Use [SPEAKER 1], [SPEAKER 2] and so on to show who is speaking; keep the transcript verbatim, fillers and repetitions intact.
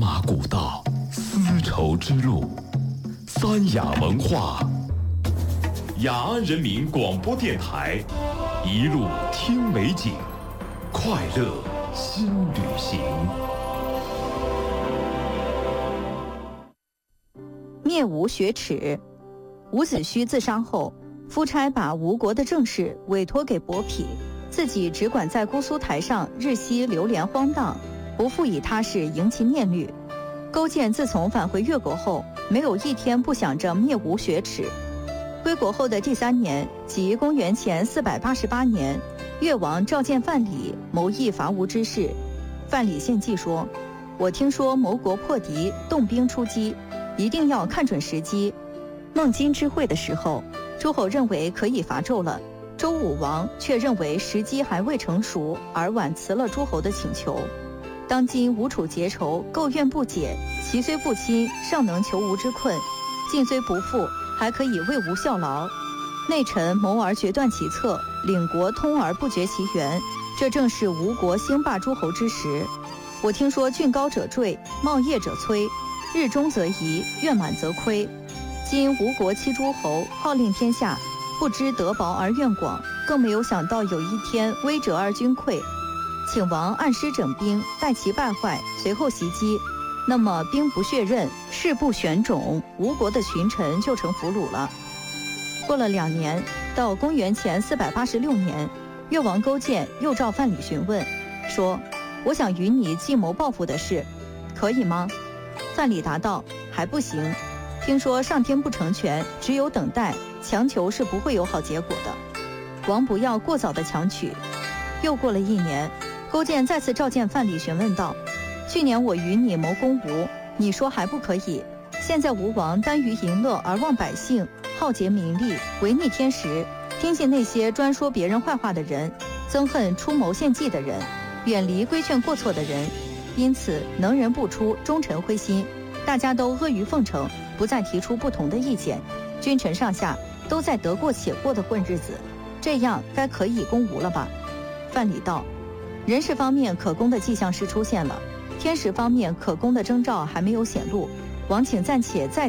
[SPEAKER 1] 马古道，丝绸之路，三雅文化。雅安人民广播电台，一路听美景，快乐新旅行。
[SPEAKER 2] 灭吴雪耻。伍子胥自杀后，夫差把吴国的政事委托给伯嚭，自己只管在姑苏台上日夕流连荒荡，不复以他事迎其念虑。勾践自从返回越国后，没有一天不想着灭吴雪耻。归国后的第三年，即公元前四百八十八年，越王召见范蠡，谋议伐吴之事。范蠡献计说：“我听说谋国破敌，动兵出击，一定要看准时机。”孟津之会的时候，诸侯认为可以伐纣了，周武王却认为时机还未成熟，而婉辞了诸侯的请求。当今吴楚结仇，构怨不解，其虽不亲，尚能求吴之困；晋虽不附，还可以为吴效劳。内臣谋而决断其策，领国通而不绝其源，这正是吴国兴霸诸侯之时。我听说郡高者坠，茂业者摧，日中则移，月满则亏。今吴国七诸侯号令天下，不知德薄而怨广，更没有想到有一天威折而君溃。请王按师整兵，待其败坏，随后袭击。那么兵不血刃，士不选种，吴国的群臣就成俘虏了。过了两年，到公元前四百八十六年，越王勾践又召范蠡询问，说：“我想与你计谋报复的事，可以吗？”范蠡答道：“还不行。听说上天不成全，只有等待，强求是不会有好结果的。王不要过早的强取。”又过了一年，勾践再次召见范蠡询问道：“去年我与你谋攻吴，你说还不可以，现在吴王耽于淫乐而忘百姓，好结名利，违逆天时，听信那些专说别人坏话的人，憎恨出谋献计的人，远离规劝过错的人，因此能人不出，忠臣灰心，大家都阿谀奉承，不再提出不同的意见，君臣上下都在得过且过的混日子，这样该可以攻吴了吧？”范蠡道：“人事方面可攻的迹象是出现了，天时方面可攻的征兆还没有显露，王请暂且再